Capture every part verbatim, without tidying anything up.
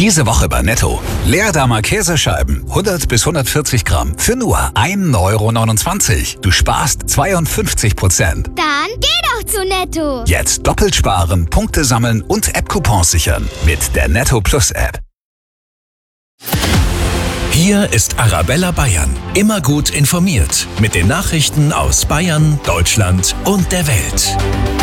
Diese Woche bei Netto. Leerdamer Käsescheiben, hundert bis hundertvierzig Gramm, für nur ein Euro neunundzwanzig. Du sparst zweiundfünfzig Prozent. Dann geh doch zu Netto. Jetzt doppelt sparen, Punkte sammeln und App-Coupons sichern mit der Netto Plus App. Hier ist Arabella Bayern. Immer gut informiert mit den Nachrichten aus Bayern, Deutschland und der Welt.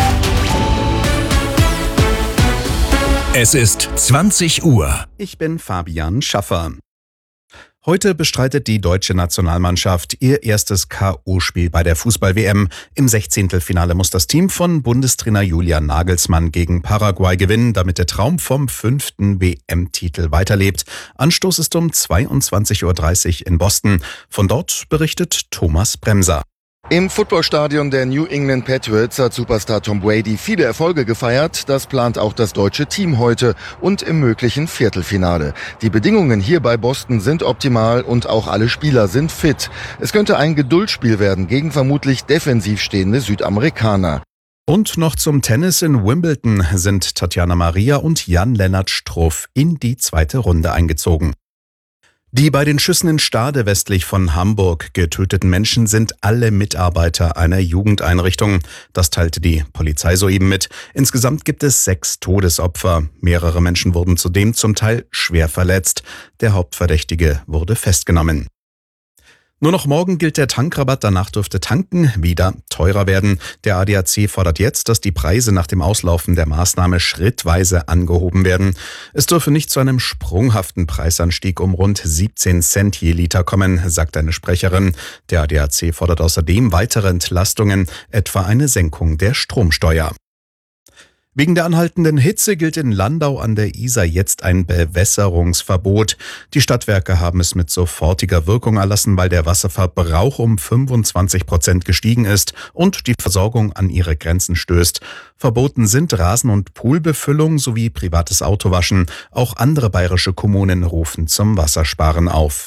Es ist zwanzig Uhr. Ich bin Fabian Schaffer. Heute bestreitet die deutsche Nationalmannschaft ihr erstes K O-Spiel bei der Fußball-W M. Im Sechzehntelfinale muss das Team von Bundestrainer Julian Nagelsmann gegen Paraguay gewinnen, damit der Traum vom fünften W M-Titel weiterlebt. Anstoß ist um zweiundzwanzig Uhr dreißig in Boston. Von dort berichtet Thomas Bremser. Im Footballstadion der New England Patriots hat Superstar Tom Brady viele Erfolge gefeiert. Das plant auch das deutsche Team heute und im möglichen Viertelfinale. Die Bedingungen hier bei Boston sind optimal und auch alle Spieler sind fit. Es könnte ein Geduldsspiel werden gegen vermutlich defensiv stehende Südamerikaner. Und noch zum Tennis. In Wimbledon sind Tatjana Maria und Jan-Lennart Struff in die zweite Runde eingezogen. Die bei den Schüssen in Stade westlich von Hamburg getöteten Menschen sind alle Mitarbeiter einer Jugendeinrichtung. Das teilte die Polizei soeben mit. Insgesamt gibt es sechs Todesopfer. Mehrere Menschen wurden zudem zum Teil schwer verletzt. Der Hauptverdächtige wurde festgenommen. Nur noch morgen gilt der Tankrabatt, danach dürfte Tanken wieder teurer werden. Der A D A C fordert jetzt, dass die Preise nach dem Auslaufen der Maßnahme schrittweise angehoben werden. Es dürfe nicht zu einem sprunghaften Preisanstieg um rund siebzehn Cent je Liter kommen, sagt eine Sprecherin. Der A D A C fordert außerdem weitere Entlastungen, etwa eine Senkung der Stromsteuer. Wegen der anhaltenden Hitze gilt in Landau an der Isar jetzt ein Bewässerungsverbot. Die Stadtwerke haben es mit sofortiger Wirkung erlassen, weil der Wasserverbrauch um fünfundzwanzig Prozent gestiegen ist und die Versorgung an ihre Grenzen stößt. Verboten sind Rasen- und Poolbefüllung sowie privates Autowaschen. Auch andere bayerische Kommunen rufen zum Wassersparen auf.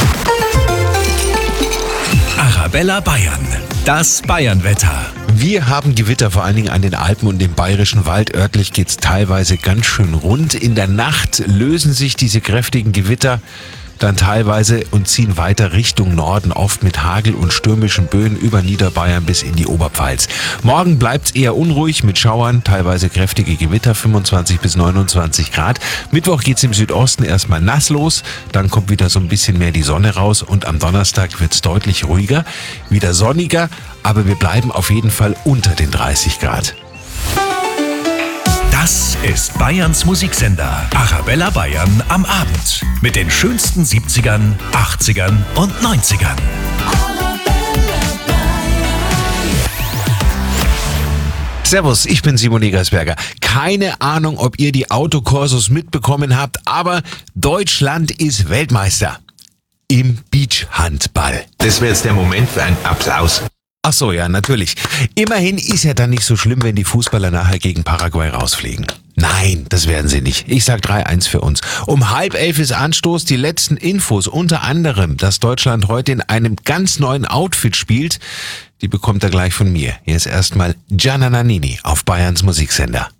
Arabella Bayern. Das Bayernwetter. Wir haben Gewitter vor allen Dingen an den Alpen und dem Bayerischen Wald. Örtlich geht's teilweise ganz schön rund. In der Nacht lösen sich diese kräftigen Gewitter dann teilweise und ziehen weiter Richtung Norden, oft mit Hagel und stürmischen Böen über Niederbayern bis in die Oberpfalz. Morgen bleibt's eher unruhig mit Schauern, teilweise kräftige Gewitter, fünfundzwanzig bis neunundzwanzig Grad. Mittwoch geht's im Südosten erstmal nass los, dann kommt wieder so ein bisschen mehr die Sonne raus und am Donnerstag wird's deutlich ruhiger, wieder sonniger, aber wir bleiben auf jeden Fall unter den dreißig Grad. Das ist Bayerns Musiksender Arabella Bayern am Abend mit den schönsten siebzigern, achtzigern und neunzigern. Servus, ich bin Simon Egersberger. Keine Ahnung, ob ihr die Autokursus mitbekommen habt, aber Deutschland ist Weltmeister im Beachhandball. Das wäre jetzt der Moment für einen Applaus. Ach so, ja, natürlich. Immerhin ist ja dann nicht so schlimm, wenn die Fußballer nachher gegen Paraguay rausfliegen. Nein, das werden sie nicht. Ich sag drei eins für uns. Um halb elf ist Anstoß. Die letzten Infos, unter anderem, dass Deutschland heute in einem ganz neuen Outfit spielt, die bekommt er gleich von mir. Hier ist erstmal Gianna Nannini auf Bayerns Musiksender.